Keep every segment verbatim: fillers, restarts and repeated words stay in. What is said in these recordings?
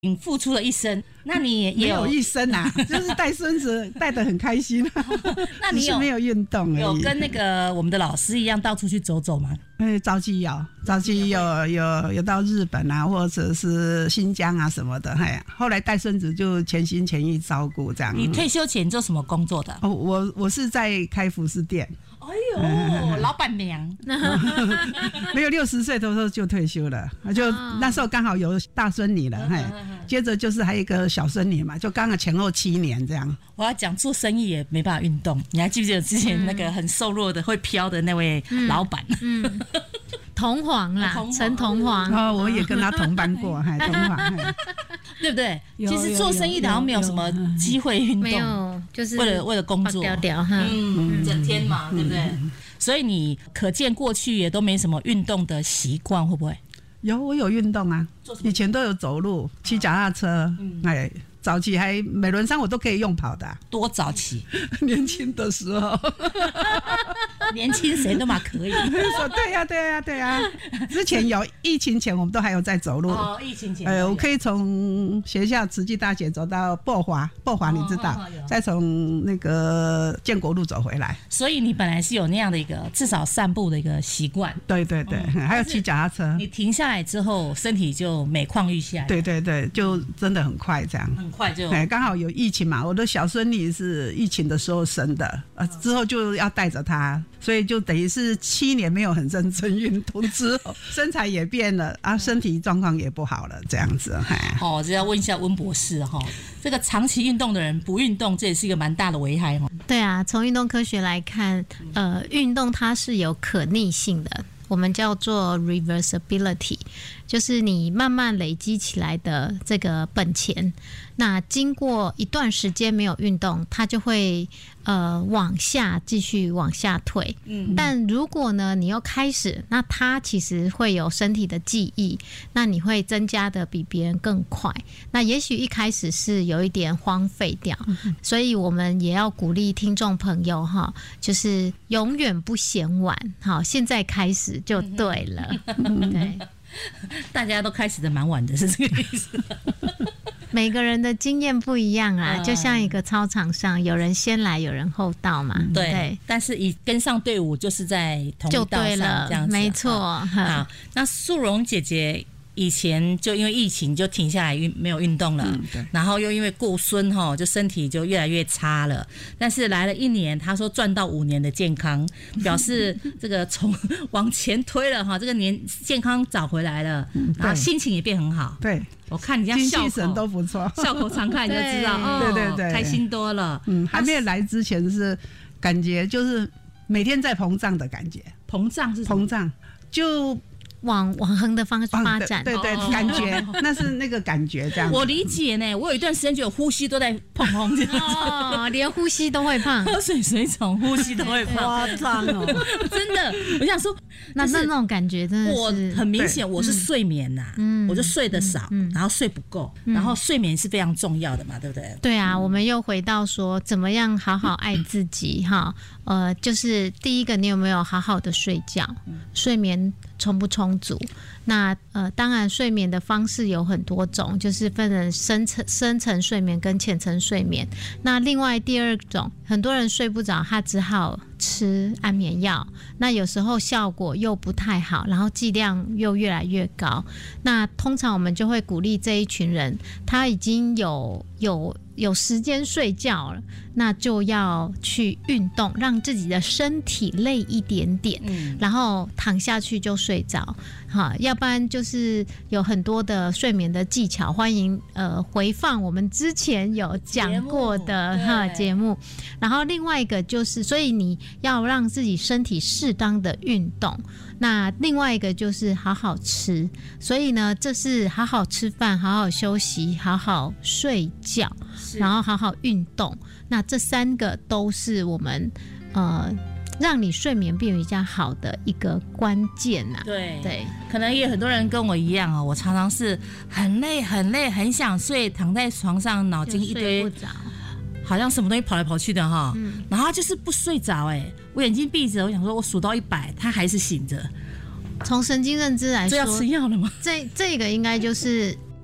你付出了一生，那你也没有一生啊，就是带孙子带得很开心。 那你有没有运动而已？ 有跟那个我们的老师一样到处去走走吗？ 哎，早期有，早期有有有到日本啊，或者是新疆啊什么的。嘿，后来带孙子就全心全意照顾这样。 你退休前做什么工作的？ 哦，我我是在开服饰店。 哎呦，嗯、老板娘， 没有六十岁的时候就退休了，就那时候刚好有大孙女了，嘿，接着就是还有一个小孙女嘛，就刚好前后七年这样。 我要讲做生意也没办法运动，你还记不记得之前那个很瘦弱的会飘的那位老板？ 嗯，嗯同黄啦，陈同黄。 哦，我也跟他同班过，还同黄， 对不对？其实做生意的好像没有什么机会运动， 没有，就是为了为了工作， 掉掉哈， 嗯，整天嘛，对不对？所以你可见过去也都没什么运动的习惯，会不会？ 有，我有运动啊，以前都有走路、骑脚踏车，哎。早期还美伦山我都可以用跑的、啊， 多早期？ 年轻的时候， 年轻谁都嘛可以。 说对呀、啊、对呀、啊、对呀、啊。之前有疫情前，我们都还有在走路。 哦，疫情前。 呃，我可以从学校慈济大学走到薄华，薄华你知道，哦哦哦、再从那个建国路走回来。 所以你本来是有那样的一个至少散步的一个习惯。 对对对，嗯、还有骑脚踏车。 你停下来之后，身体就每况愈下。 对对对，就真的很快这样。 很快就哎，刚好有疫情嘛，我的小孙女是疫情的时候生的，呃，之后就要带着她，所以就等于是七年没有很认真运动之后，身材也变了啊，身体状况也不好了，这样子。 哦，这要问一下温博士哈、哦，这个长期运动的人不运动，这也是一个蛮大的危害哦。 对啊，从运动科学来看，呃，运动它是有可逆性的。我们叫做 reversibility， 就是你慢慢累积起来的这个本钱，那经过一段时间没有运动，它就会呃往下继续往下退。嗯，但如果呢你又开始，那它其实会有身体的记忆，那你会增加的比别人更快。那也许一开始是有一点荒废掉，嗯、所以我们也要鼓励听众朋友哈，就是永远不嫌晚，好，现在开始。就对了，嗯、对， 大家都开始的蛮晚的，是这个意思。 每个人的经验不一样啊，嗯、就像一个操场上，有人先来，有人后到嘛。 嗯、对， 对， 但是以跟上队伍就是在同一道上，这样子， 没错。 好，那素荣姐姐。以前就因为疫情就停下来运没有运动了，嗯、然后又因为顾孙哈，就身体就越来越差了。但是来了一年，他说赚到五年的健康，表示这个从往前推了哈，这个年健康找回来了，嗯、然后心情也变很好。 对， 我看你这样笑口， 精气神都不错， 笑口常开你就知道，哦， 对对对， 开心多了。 嗯，还没有来之前是感觉就是每天在膨胀的感觉， 膨胀是膨胀就。 往往横的方向发展， 对 对, 对、哦、感觉那是那个感觉这样。 我理解呢，我有一段时间觉得呼吸都在碰碰这样子， 哦，连呼吸都会胖， 喝水水肿呼吸都会胖， 夸张哦， 真的。我想说， 那那那种感觉真的是， 我很明显我是睡眠呐、啊，嗯，我就睡得少，嗯、然后睡不够，嗯、然后睡眠是非常重要的嘛，对不对？ 对啊，我们又回到说怎么样好好爱自己哈，呃，就是第一个，你有没有好好的睡觉，睡眠充不充足？那呃，当然睡眠的方式有很多种，就是分成深层深层睡眠跟浅层睡眠。那另外第二种，很多人睡不着，他只好吃安眠药，那有时候效果又不太好，然后剂量又越来越高。那通常我们就会鼓励这一群人，他已经有有有时间睡觉了，那就要去运动，让自己的身体累一点点，嗯、然后躺下去就睡着。好，要不然就是有很多的睡眠的技巧，欢迎呃回放我们之前有讲过的哈节目。然后另外一个就是，所以你要让自己身体适当的运动。那另外一个就是好好吃，所以呢，这是好好吃饭、好好休息、好好睡觉，然后好好运动。那这三个都是我们呃。让你睡眠变比较好的一个关键呐、啊。 对对， 可能也很多人跟我一样哦，我常常是很累很累，很想睡，躺在床上，脑筋一堆，好像什么东西跑来跑去的哈、嗯，然后就是不睡着哎，我眼睛闭着，我想说我数到一百，他还是醒着。 从神经认知来说， 这要吃药了吗？ 这这个应该就是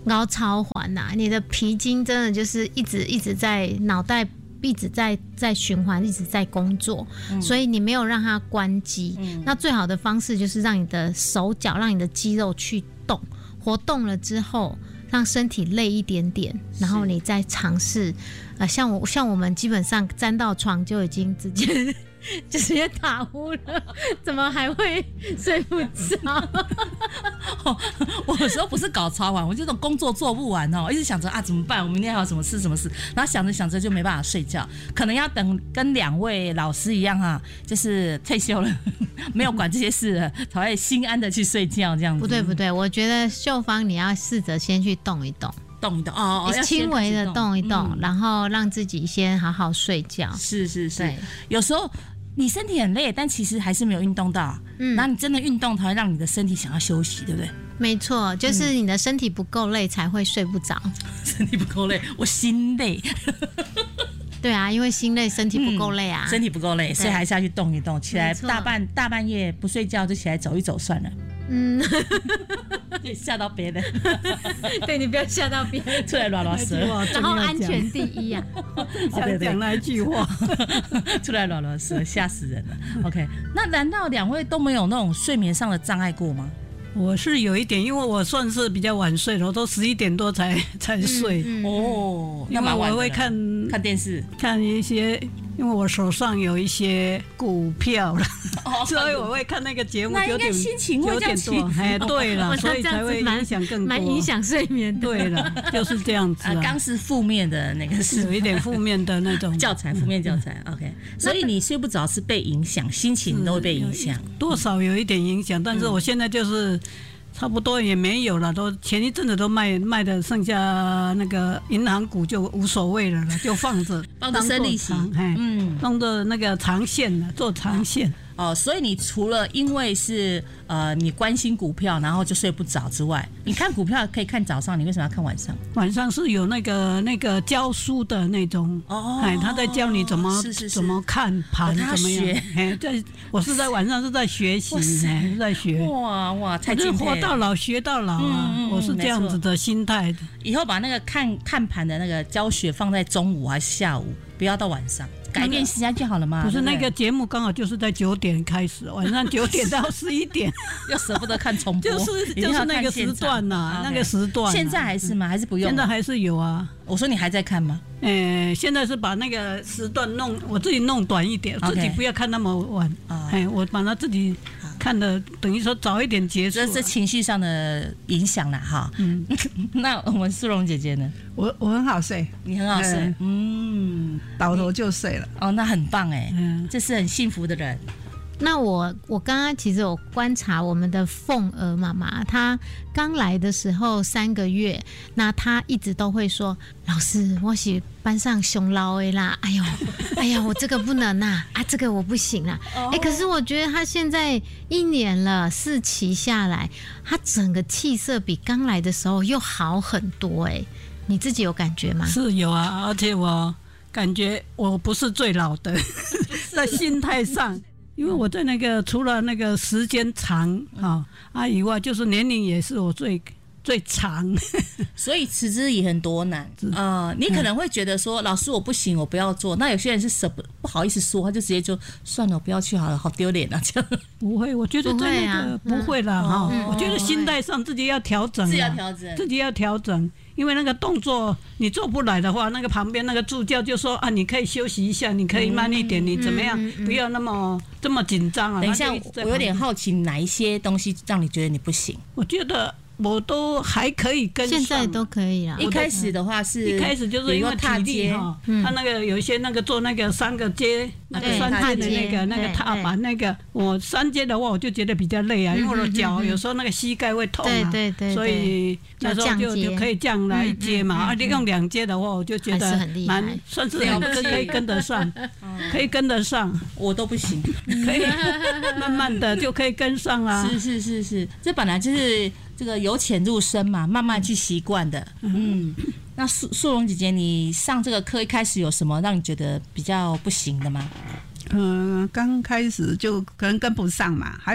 高超环呐、啊，你的皮筋真的就是一直一直在脑袋。一直在在循环，一直在工作、嗯，所以你没有让它关机、嗯。那最好的方式就是让你的手脚，让你的肌肉去动，活动了之后，让身体累一点点，然后你再尝试。呃，像我像我们基本上沾到床就已经直接就直接打呼了，怎么还会睡不着？ 我有时候不是搞超完，我这种工作做不完哦，一直想着啊怎么办？我明天还有什么事什么事，然后想着想着就没办法睡觉，可能要等跟两位老师一样哈、啊，就是退休了，没有管这些事了，才会心安的去睡觉这样子。 不对不对，我觉得秀芳你要试着先去动一动。 动一动哦， 轻微的动一动、嗯，然后让自己先好好睡觉。 是是是，有时候你身体很累，但其实还是没有运动到，嗯，然后你真的运动，才会让你的身体想要休息，对不对？ 没错，就是你的身体不够累才会睡不着、嗯。 身体不够累，我心累。 对啊，因为心累，身体不够累啊、 嗯，身体不够累，所以还是要去动一动。起来大半大半夜不睡觉就起来走一走算了。嗯，吓到别人。 对，你不要吓到别人， 出来拉拉舌， 然后安全第一啊。 想讲那一句话， 出来拉拉舌，吓死人了。OK， 那难道两位都没有那种睡眠上的障碍过吗？ 我是有一点，因为我算是比较晚睡的，我都十一点多才才睡。 嗯嗯、哦， 因为我会看看电视， 看一些，因为我手上有一些股票了，哦、所以我会看那个节目。 那应该心情会这样多，哎，对了，所以才会影响更多， 蛮影响睡眠的。 对了，就是这样子、啊。 刚、啊、是负面的那个是有一点负面的那种教材，负面教材。OK， 所以你睡不着是被影响，心情都会被影响， 多少有一点影响。但是我现在就是差不多也没有了，都前一阵子都卖卖的，剩下那个银行股就无所谓了了，就放着， 放着生利息， 嗯，当做那个长线了，做长线。 哦，所以你除了因为是呃你关心股票，然后就睡不着之外，你看股票可以看早上，你为什么要看晚上？ 晚上是有那个那个教书的那种，哦，哎，他在教你怎么是是是怎么看盘，怎么样？哎，在我是在晚上是在学习，是在学。 哇哇，太敬佩了！ 活到老学到老啊，嗯嗯、我是这样子的心态的。 以后把那个看看盘的那个教学放在中午还是下午，不要到晚上。改变时间就好了嘛。 不是那个节目刚好就是在九点开始，晚上九点到十一点， 又舍不得看重播， 就是就是那个时段呐、啊，那个时段、啊。 现在还是吗？还是不用？ 现在还是有啊。 我说你还在看吗？ 呃，现在是把那个时段弄，我自己弄短一点， okay. 自己不要看那么晚。啊、哎，我把它自己看的，等于说早一点结束。 这是情绪上的影响啦，哈。嗯，那我们素荣姐姐呢？ 我我很好睡， 你很好睡，嗯， 嗯倒头就睡了。 哦，那很棒哎，嗯，这是很幸福的人。 那我我刚刚其实有观察我们的凤儿妈妈，她刚来的时候三个月，那她一直都会说：“老师，我是班上熊老的啦，哎呦，哎呀，我这个不能呐、啊，啊，这个我不行啦。哎、欸，可是我觉得她现在一年了，四期下来，她整个气色比刚来的时候又好很多、欸。哎，你自己有感觉吗？ 是有啊，而且我感觉我不是最老的，在心态上。”因为我在那个除了那个时间长啊啊以外，就是年龄也是我最最长， 所以持之以恒多难啊、呃！你可能会觉得说，老师我不行，我不要做。那有些人是舍不不好意思说，他就直接就算了，我不要去好了，好丢脸啊！这样不会，我觉得在那个不会啦哈、嗯。我觉得心态上自己要调整， 自己要调整， 自己要调整。因为那个动作你做不来的话，那个旁边那个助教就说啊，你可以休息一下，你可以慢一点，嗯、你怎么样、嗯嗯？不要那么这么紧张啊。 等一下，我有点好奇，哪一些东西让你觉得你不行？ 我觉得我都还可以跟上， 现在都可以啦。 一开始的话是， 一开始就是因为体力哈，他那个有一些那个做那个三个阶，那个三阶的那个那个踏板那个，我三阶的话我就觉得比较累啊，因为我的脚有时候那个膝盖会痛啊， 对对对， 所以那时候就就可以降来一阶嘛。啊，你用两阶的话，我就觉得蛮算是可以跟得上，可以跟得上。 我都不行， 可以慢慢的就可以跟上啊。 是是是是，这本来就是这个由浅入深嘛，慢慢去习惯的。嗯，那素素荣姐姐，你上这个课一开始有什么让你觉得比较不行的吗？ 嗯，刚开始就可能跟不上嘛，还有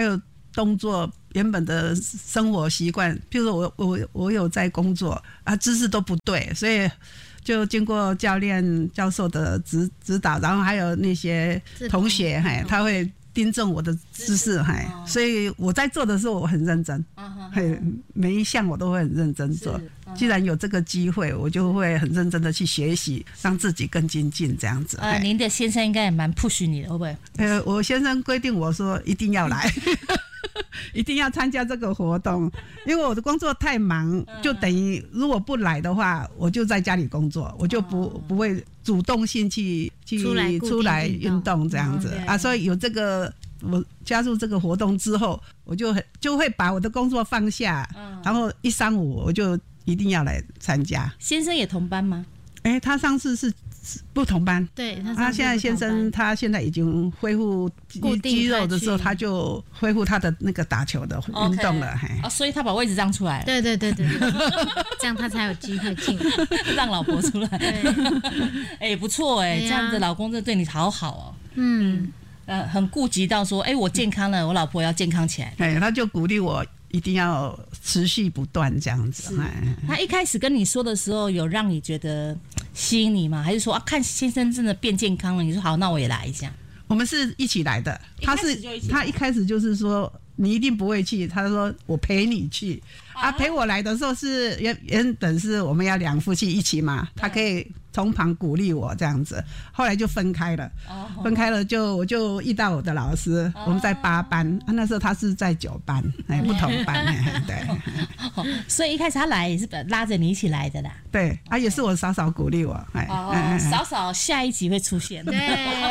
动作、原本的生活习惯，譬如说我我我有在工作啊，姿势都不对，所以就经过教练教授的指指导，然后还有那些同学，嘿，他会订正我的姿势，嘿，所以我在做的时候我很认真，嘿，每一项我都会很认真做。既然有这个机会，我就会很认真的去学习，让自己更精进，这样子。 呃，您的先生应该也蛮 push 你的，会不会？ 呃，我先生规定我说一定要来。一定要参加这个活动，因为我的工作太忙，就等于如果不来的话，我就在家里工作，我就不不会主动性去去出来运动这样子啊。所以有这个，我加入这个活动之后，我就很就会把我的工作放下，然后一三五我就一定要来参加。 先生也同班吗？ 哎、欸，他上次是不同班， 对， 他, 他现在先生他现在已经恢复肌肉的时候，他就恢复他的那个打球的运动了， okay. 啊，所以他把位置让出来了， 对对对对对，这样他才有机会进， 让老婆出来，哎、欸，不错哎、欸，这样子老公真的对你好好哦，嗯，呃，很顾及到说，哎、欸，我健康了，我老婆要健康起来， 哎、欸，他就鼓励我一定要持续不断这样子。 他一开始跟你说的时候，有让你觉得吸引你吗？还是说啊，看先生真的变健康了，你说好，那我也来一下？ 我们是一起来的，他是他一开始就是说你一定不会去，他说我陪你去啊，陪我来的时候是原原本是我们要两夫妻一起嘛，他可以从旁鼓励我这样子，后来就分开了，分开了就我就遇到我的老师，我们在八班，啊、那时候他是在九班，哎，不同班，哎， 对，所以一开始他来也是拉着你一起来的啦， 对，啊，也是我嫂嫂鼓励我，哎， 哦，嫂嫂下一集会出现， 对，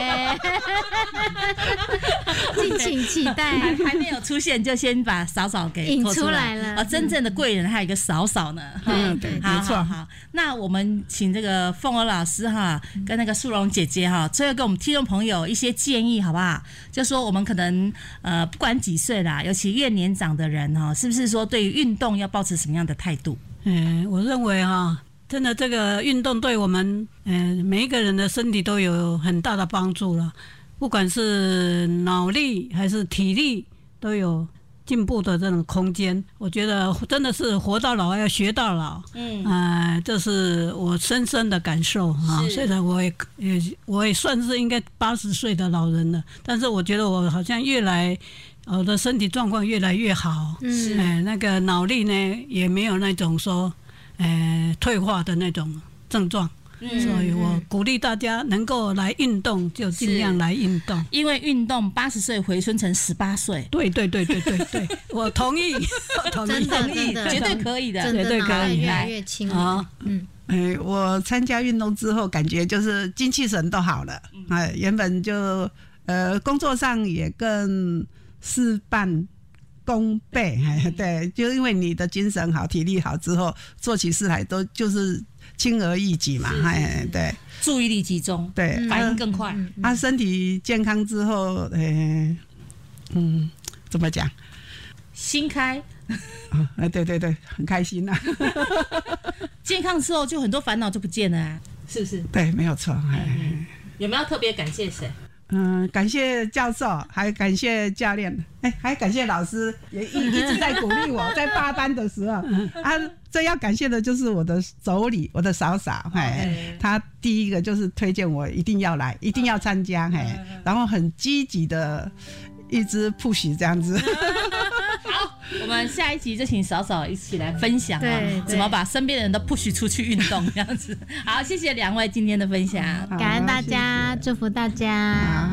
敬请期待， 还还没有出现就先把嫂嫂给引出来了， 哦，真正的贵人还有一个嫂嫂呢， 嗯，对，没错， 好，那我们请这个凤娥老师哈，跟那个素荣姐姐哈，最后给我们听众朋友一些建议，好不好？就说我们可能呃，不管几岁啦，尤其越年长的人哈，是不是说对于运动要保持什么样的态度？ 嗯，我认为哈，真的这个运动对我们嗯、呃、每一个人的身体都有很大的帮助了，不管是脑力还是体力都有进步的这种空间，我觉得真的是活到老要学到老，嗯，呃，这是我深深的感受啊。虽然我也也我也算是应该八十岁的老人了，但是我觉得我好像越来我的身体状况越来越好，嗯，呃，那个脑力呢也没有那种说呃退化的那种症状。嗯、所以我鼓励大家能够来运动就尽量来运动， 因为运动八十岁回春成十八岁。 对对对对对对，我同意，我同意， 真的同意，绝对可以的， 绝对可以，越来越轻了。嗯， 哎，我参加运动之后，感觉就是精气神都好了，哎，原本就呃工作上也更事半功倍，哎，对，就因为你的精神好、体力好之后，做起事来都就是轻而易举嘛，哎，对， 注意力集中， 对， 反应更快。 啊，身体健康之后，哎，嗯，怎么讲？ 心开。 啊，对对对，很开心呐、啊。 健康之后，就很多烦恼就不见了啊，是不是？ 对，没有错。哎、 嗯，有没有特别感谢谁？ 嗯，感谢教授，还感谢教练，哎，还感谢老师，也一一直在鼓励我，在八班的时候啊，最要感谢的就是我的妯娌，我的嫂嫂，哎，她第一个就是推荐我一定要来，一定要参加，哎，然后很积极的一直 push 这样子。 好，我们下一集就请嫂嫂一起来分享啊，怎么把身边的人都 push 出去运动这样子。好，谢谢两位今天的分享， 感恩大家，祝福大家。